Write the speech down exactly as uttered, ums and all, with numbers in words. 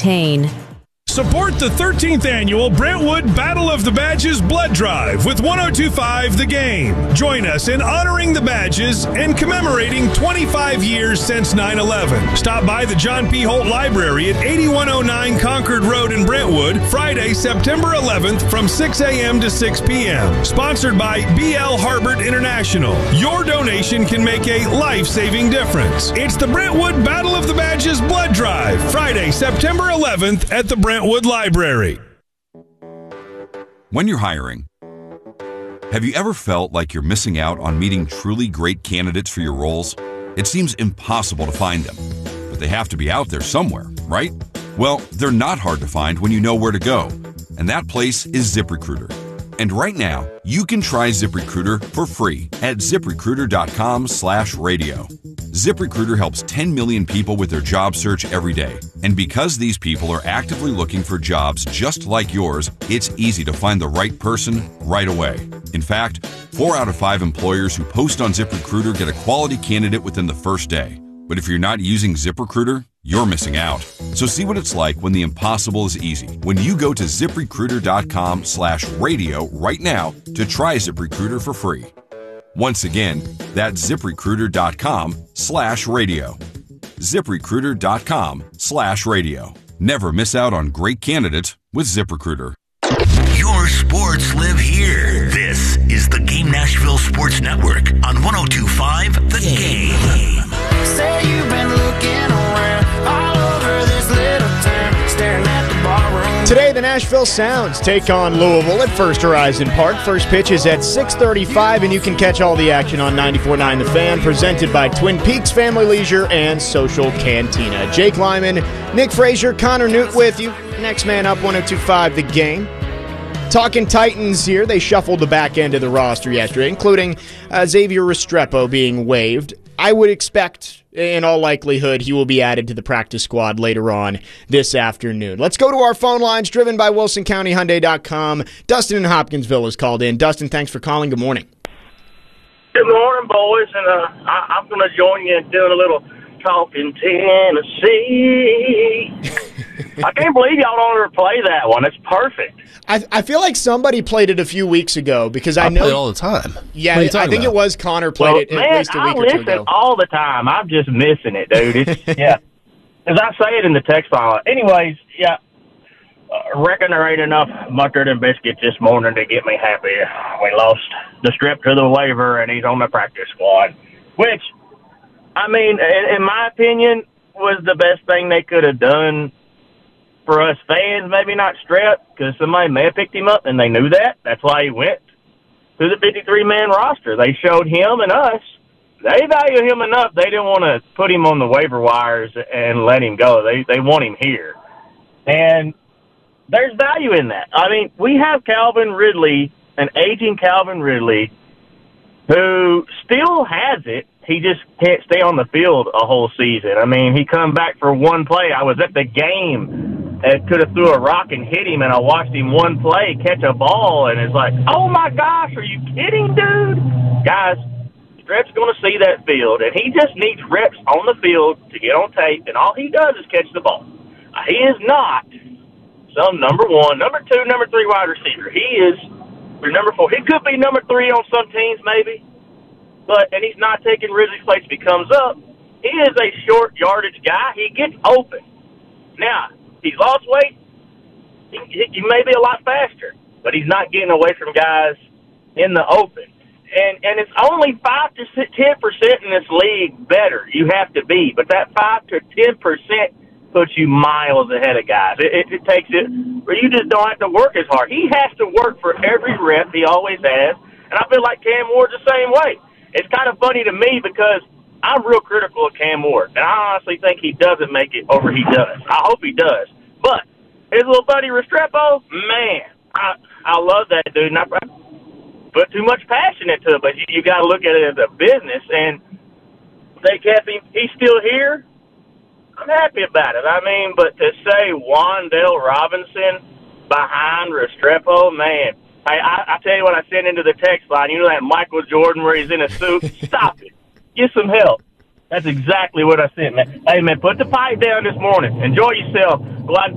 campaign. Support the thirteenth Annual Brentwood Battle of the Badges Blood Drive with one oh two point five The Game. Join us in honoring the Badges and commemorating twenty-five years since nine eleven. Stop by the John P. Holt Library at eighty-one oh nine Concord Road in Brentwood, Friday, September eleventh from six a.m. to six p.m. Sponsored by B L Harbert International. Your donation can make a life-saving difference. It's the Brentwood Battle of the Badges Blood Drive, Friday, September eleventh at the Brentwood Library. When you're hiring, have you ever felt like you're missing out on meeting truly great candidates for your roles? It seems impossible to find them, but they have to be out there somewhere, right? Well, they're not hard to find when you know where to go, and that place is ZipRecruiter. And right now, you can try ZipRecruiter for free at ZipRecruiter.com slash radio. ZipRecruiter helps ten million people with their job search every day. And because these people are actively looking for jobs just like yours, it's easy to find the right person right away. In fact, four out of five employers who post on ZipRecruiter get a quality candidate within the first day. But if you're not using ZipRecruiter, you're missing out. So see what it's like when the impossible is easy. When you go to ZipRecruiter.com slash radio right now to try ZipRecruiter for free. Once again, that's ZipRecruiter.com slash radio. ZipRecruiter.com slash radio. Never miss out on great candidates with ZipRecruiter. Your sports live here. This is the Game Nashville Sports Network on one oh two point five The Game. Say you've been looking around all over this little town, staring at the ballroom. Today, the Nashville Sounds take on Louisville at First Horizon Park. First pitch is at six thirty-five, and you can catch all the action on ninety-four point nine The Fan, presented by Twin Peaks Family Leisure and Social Cantina. Jake Lyman, Nick Frazier, Connor Newt with you. Next man up, one oh two point five The Game. Talking Titans here. They shuffled the back end of the roster yesterday, including uh, Xavier Restrepo being waived. I would expect, in all likelihood, he will be added to the practice squad later on this afternoon. Let's go to our phone lines, driven by Wilson County Hyundai dot com. Dustin in Hopkinsville is called in. Dustin, thanks for calling. Good morning. Good morning, boys, and uh, I- I'm going to join you in doing a little Talking Tennessee. I can't believe y'all don't ever play that one. It's perfect. I, I feel like somebody played it a few weeks ago because I, I know play it all the time. Yeah, I think about? it was Connor played well, it at man, least a week I or two listen ago. all the time. I'm just missing it, dude. It's, yeah, because I say it in the text file. Anyways, yeah, uh, reckon there ain't enough mustard and biscuits this morning to get me happy. We lost the strip to the waiver, and he's on the practice squad, which, I mean, in, in my opinion, was the best thing they could have done for us fans. Maybe not Strep, because somebody may have picked him up, and they knew that. That's why he went to the fifty-three man roster. They showed him and us. They value him enough. They didn't want to put him on the waiver wires and let him go. They they want him here. And there's value in that. I mean, we have Calvin Ridley, an aging Calvin Ridley, who still has it. He just can't stay on the field a whole season. I mean, he come back for one play. I was at the game and could have threw a rock and hit him, and I watched him one play catch a ball, and it's like, oh, my gosh, are you kidding, dude? Guys, Strep's going to see that field, and he just needs reps on the field to get on tape, and all he does is catch the ball. Uh, he is not some number one, number two, number three wide receiver. He is number four. He could be number three on some teams, maybe. But, and he's not taking Ridley's place if he comes up. He is a short yardage guy. He gets open. Now, he's lost weight. He, he may be a lot faster, but he's not getting away from guys in the open. And and it's only five to ten percent in this league better you have to be. But that five to ten percent puts you miles ahead of guys. It, it, it takes it where you just don't have to work as hard. He has to work for every rep. He always has. And I feel like Cam Ward's the same way. It's kind of funny to me because I'm real critical of Cam Ward, and I honestly think he doesn't make it over he does. I hope he does. But his little buddy Restrepo, man, I I love that dude. And I put too much passion into it, but you, you got to look at it as a business. And they kept him. He's still here. I'm happy about it. I mean, but to say Wan'Dale Robinson behind Restrepo, man. Hey, I, I tell you what, I sent into the text line. You know that Michael Jordan where he's in a suit? Stop it. Get some help. That's exactly what I sent, man. Hey, man, put the pipe down this morning. Enjoy yourself. Go out and